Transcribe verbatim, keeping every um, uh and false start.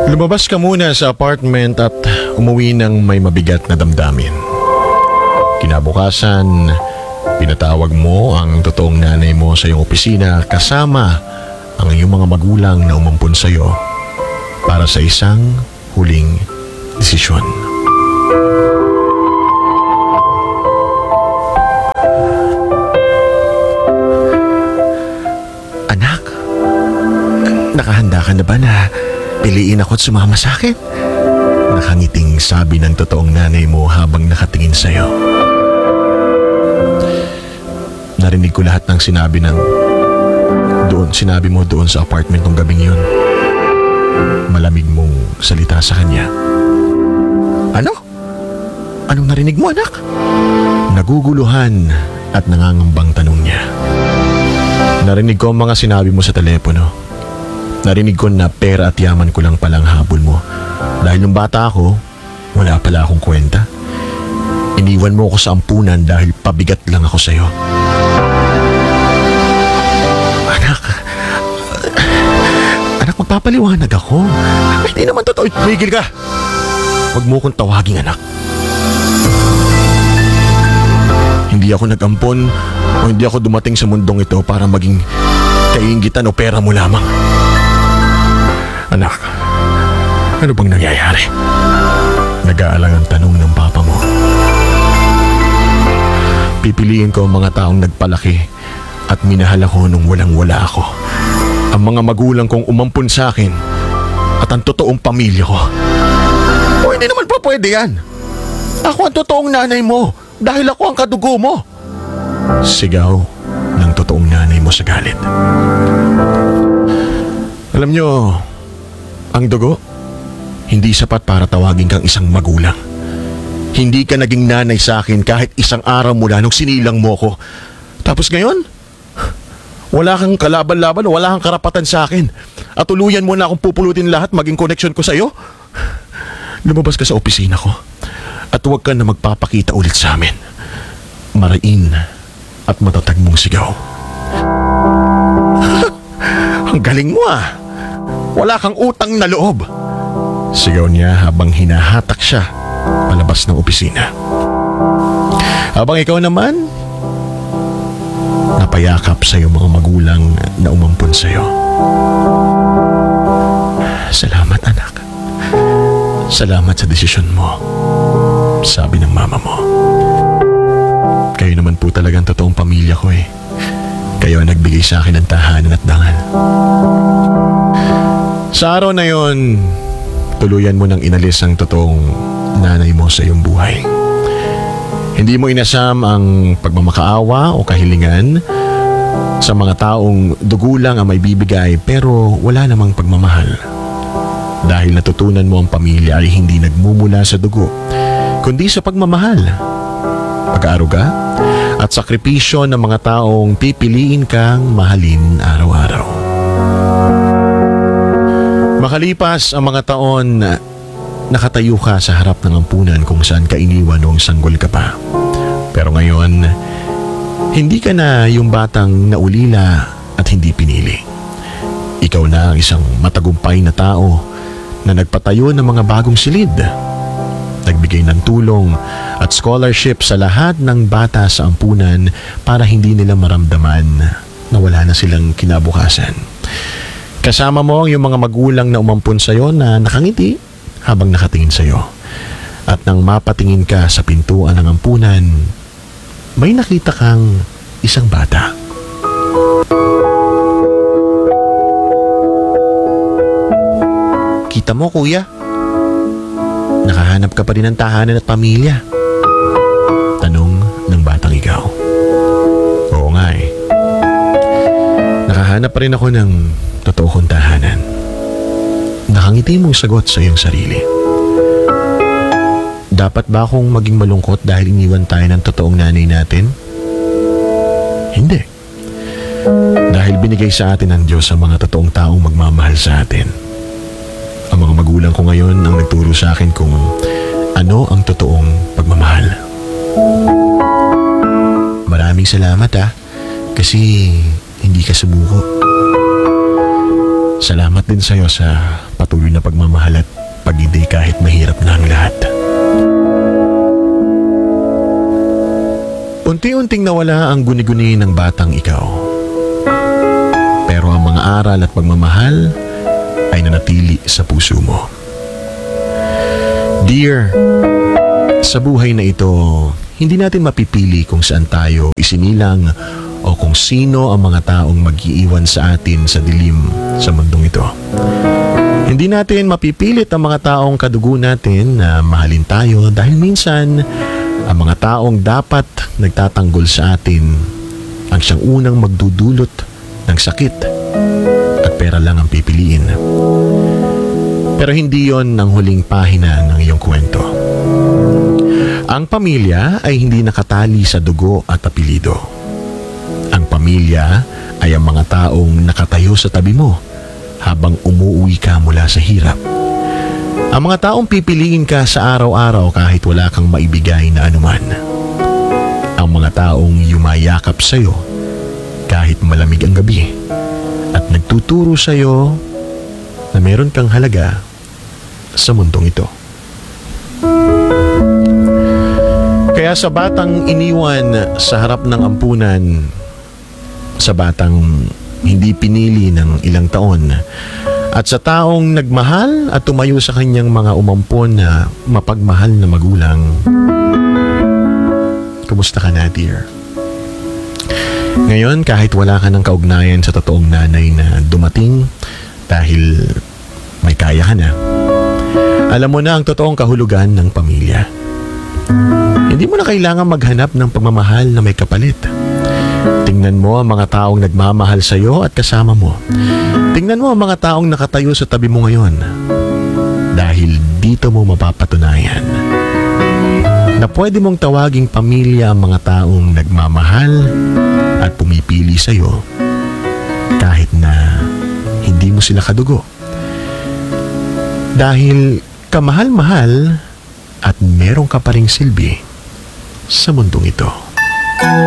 Lumabas ka muna sa apartment at umuwi ng may mabigat na damdamin. Kinabukasan, pinatawag mo ang totoong nanay mo sa iyong opisina kasama ang iyong mga magulang na umampun sa iyo para sa isang huling desisyon. Anak, nakahanda ka na ba na piliin ako at sumama sa akin? Nakangiting sabi ng totoong nanay mo habang nakatingin sa iyo. Narinig ko lahat ng sinabi ng doon, sinabi mo doon sa apartment ng gabing yun. Malamig mong salita sa kanya. Ano? Anong narinig mo, anak? Naguguluhan at nangangambang tanong niya. Narinig ko ang mga sinabi mo sa telepono. Narinig ko na pera at yaman ko lang palang habol mo. Dahil nung bata ako, wala pala akong kwenta. Iniwan mo ako sa ampunan dahil pabigat lang ako sa'yo. Anak, anak, magpapaliwanag ako. Hindi naman totoo. Tumigil ka. Huwag mo kong tawaging anak. Hindi ako nag-ampon o hindi ako dumating sa mundong ito para maging kainggitan o pera mo lamang. Anak, ano bang nangyayari? Nag-aalang ang tanong ng papa mo. Pipiliin ko ang mga taong nagpalaki at minahal ako nung walang-wala ako. Ang mga magulang kong umampun sa akin at ang totoong pamilya ko. O hindi naman pa pwede yan. Ako ang totoong nanay mo dahil ako ang kadugo mo. Sigaw ng totoong nanay mo sa galit. Alam nyo, ang dugo, hindi sapat para tawagin kang isang magulang. Hindi ka naging nanay sa akin kahit isang araw mula nung sinilang mo ko. Tapos ngayon, wala kang kalaban-laban, wala kang karapatan sa akin. At tuluyan mo na akong pupulutin lahat maging connection ko sa iyo. Lumabas ka sa opisina ko at huwag ka na magpapakita ulit sa amin. Marain at matatag mong sigaw. Ang galing mo ah. Wala kang utang na loob. Sigaw niya habang hinahatak siya palabas ng opisina. Habang ikaw naman, napayakap sa iyong mga magulang na umampun sa iyo. Salamat anak. Salamat sa desisyon mo, sabi ng mama mo. Kayo naman po talagang totoong pamilya ko eh. Kayo ang nagbigay sa akin ng tahanan at dangal. Sa araw na yon, tuluyan mo nang inalis ang totoong nanay mo sa iyong buhay. Hindi mo inasam ang pagmamakaawa o kahilingan sa mga taong dugo lang ang may bibigay pero wala namang pagmamahal. Dahil natutunan mo ang pamilya ay hindi nagmumula sa dugo, kundi sa pagmamahal, pag-aaruga at sakripisyo ng mga taong pipiliin kang mahalin araw-araw. Makalipas ang mga taon, nakatayo ka sa harap ng ampunan kung saan ka iniwan noong sanggol ka pa. Pero ngayon, hindi ka na yung batang naulila at hindi pinili. Ikaw na ang isang matagumpay na tao na nagpatayo ng mga bagong silid. Nagbigay ng tulong at scholarship sa lahat ng bata sa ampunan para hindi nila maramdaman na wala na silang kinabukasan. Kasama mo ang iyong mga magulang na umampun sa iyo na nakangiti habang nakatingin sa iyo. At nang mapatingin ka sa pintuan ng ampunan, may nakita kang isang bata. Kita mo, kuya? Nakahanap ka pa rin ng tahanan at pamilya? Tanong ng batang ikaw. Oo nga eh. Nakahanap pa rin ako ng totoo kong tahanan. Nakangiti mong sagot sa iyong sarili. Dapat ba akong maging malungkot dahil iniwan tayo ng totoong nanay natin? Hindi. Dahil binigay sa atin ng Diyos ang mga totoong taong magmamahal sa atin. Ang mga magulang ko ngayon ang nagturo sa akin kung ano ang totoong pagmamahal. Maraming salamat ah, kasi hindi ka sumuko. Salamat din sa'yo sa patuloy na pagmamahal at pag-ibig kahit mahirap na ang lahat. Unti-unting nawala ang guni-guni ng batang ikaw. Pero ang mga aral at pagmamahal ay nanatili sa puso mo. Dear, sa buhay na ito, hindi natin mapipili kung saan tayo isinilang o kung sino ang mga taong mag-iiwan sa atin sa dilim sa mundong ito. Hindi natin mapipilit ang mga taong kadugo natin na mahalin tayo dahil minsan ang mga taong dapat nagtatanggol sa atin ang siyang unang magdudulot ng sakit at pera lang ang pipiliin. Pero hindi yon ang huling pahina ng iyong kwento. Ang pamilya ay hindi nakatali sa dugo at apelido. Ang pamilya ay ang mga taong nakatayo sa tabi mo habang umuuwi ka mula sa hirap. Ang mga taong pipiliin ka sa araw-araw kahit wala kang maibigay na anuman. Ang mga taong yumayakap sa iyo kahit malamig ang gabi at nagtuturo sa iyo na meron kang halaga sa mundong ito. Kaya sa batang iniwan sa harap ng ampunan, sa batang hindi pinili ng ilang taon, at sa taong nagmahal at tumayo sa kanyang mga umampon na mapagmahal na magulang, kumusta ka na, dear? Ngayon, kahit wala ka ng kaugnayan sa totoong nanay na dumating dahil may kaya ka na, alam mo na ang totoong kahulugan ng pamilya. Hindi mo na kailangan maghanap ng pagmamahal na may kapalit. Tingnan mo ang mga taong nagmamahal sa iyo at kasama mo. Tingnan mo ang mga taong nakatayo sa tabi mo ngayon. Dahil dito mo mapapatunayan na pwede mong tawaging pamilya ang mga taong nagmamahal at pumipili sa iyo kahit na hindi mo sila kadugo. Dahil kamahal-mahal at meron ka pa ring silbi sa mundong ito.